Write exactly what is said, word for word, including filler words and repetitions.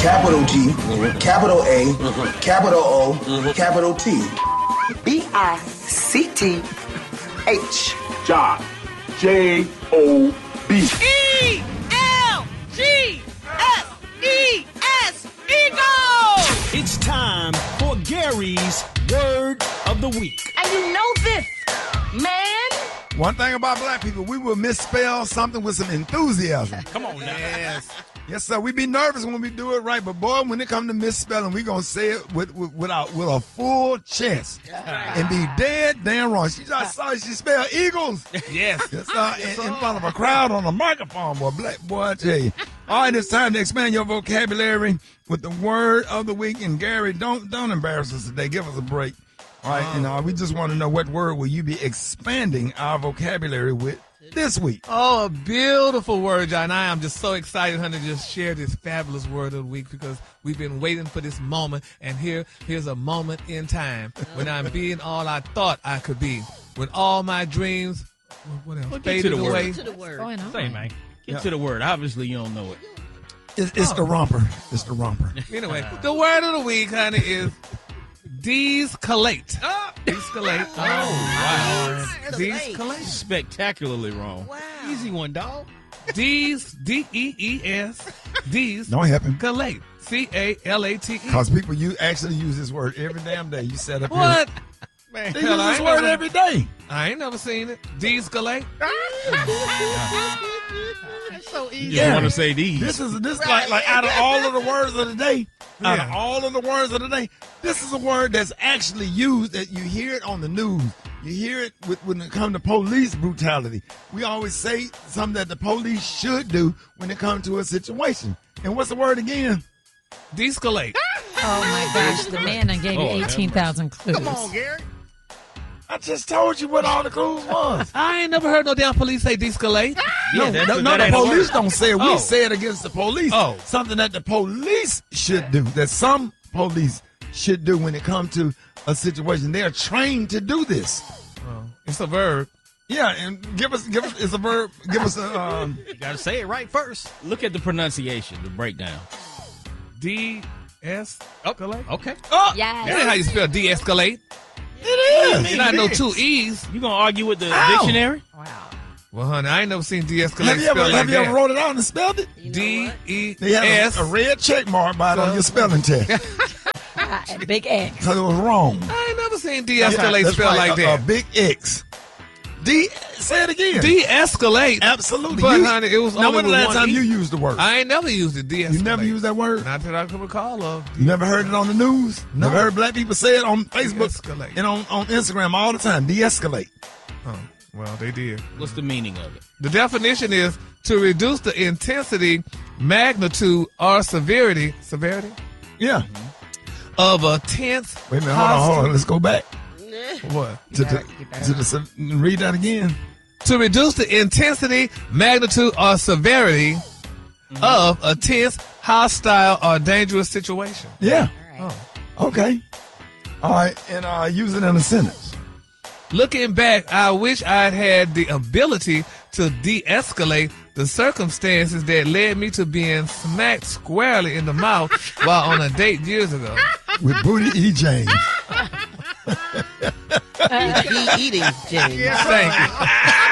capital G, Mm-hmm. capital A, Mm-hmm. capital O, Mm-hmm. capital T. B I C T H. Job. J O B. E L G S E S, Eagle! It's time for Gary's Word of the Week. And you know this, man. One thing about black people, we will misspell something with some enthusiasm. Come on now. Yes. Yes, sir. We be nervous when we do it right, but boy, when it come to misspelling, we gonna say it with with with, our, with a full chest and be dead damn wrong. She just saw she spelled eagles. Yes. Yes, sir. In, in front of a crowd on a microphone, boy. Black boy, I tell you. All right, it's time to expand your vocabulary with the word of the week. And Gary, don't don't embarrass us today. Give us a break. All right, and uh, we just want to know what word will you be expanding our vocabulary with this week? Oh, a beautiful word, John. I am just so excited, honey, to just share this fabulous word of the week because we've been waiting for this moment, and here, here's a moment in time when I'm being all I thought I could be, when all my dreams, what else, Well, get faded to the away. word. To the word. Say, man. Get Yeah. to the word. Obviously, you don't know it. It's, it's the romper. It's the romper. Anyway, the word of the week, honey, is descalate. Descalate. Oh, wow. Descalate. Spectacularly wrong. Wow. Easy one, dog. D's, D E E S, D's. Don't happen. Calate. C A L A T E. Because people you actually use this word every damn day. You set up What? here. Man, They hell, use I this ain't word never- every day. I ain't never seen it. Descalate. That's so easy. You just Yeah. want to say these. This is this like like out of all of the words of the day, out of Yeah. all of the words of the day, this is a word that's actually used that you hear it on the news. You hear it with, when it comes to police brutality. We always say something that the police should do when it comes to a situation. And what's the word again? Descalate. Oh my gosh, the man done gave you Oh, eighteen thousand clues. Come on, Gary. I just told you what all the clues was. I ain't never heard no damn police say descalate. No, that's- no, no, that the ain't a police word. don't say it. We Oh. say it against the police. Oh. Something that the police should do, that some police should do when it comes to a situation. They are trained to do this. Oh, it's a verb. Yeah, and give us, give us, it's a verb. Give us a, um, You got to say it right first. Look at the pronunciation, the breakdown. D S escalate. Okay. oh, Yes. That ain't how you spell de-escalate. it is. It's not no two E's. You going to argue with the Ow. dictionary? Wow. Well, honey, I ain't never seen de-escalate Have you ever, spelled like have you ever that. wrote it out and spelled it? D E They have S. a, a red check mark by it on your spelling test Ah, and big X. because it was wrong. I ain't never seen de-escalate That's spelled right, like a, that. A big X. D. Say it again. De-escalate. Absolutely. But, You- honey, it was now, only when the with last one time E. you used the word? I ain't never used it. De-escalate. You never used that word? Not that I can recall of. You never heard it on the news? No. Never heard black people say it on Facebook De-escalate. and on, on Instagram all the time. De-escalate. Oh, well, they did. What's the meaning of it? The definition is to reduce the intensity, magnitude, or severity, severity Yeah. of a tense. Wait a minute. Hold on. Hold on. Let's go back. What? To, better- the, you better to the, se- read that again. To reduce the intensity, magnitude, or severity of a tense, hostile, or dangerous situation. Yeah. All right. Okay. All right. And uh, use it in a sentence. Looking back, I wish I'd had the ability to de-escalate the circumstances that led me to being smacked squarely in the mouth while on a date years ago. With Booty E. James. He eating, James. Thank you.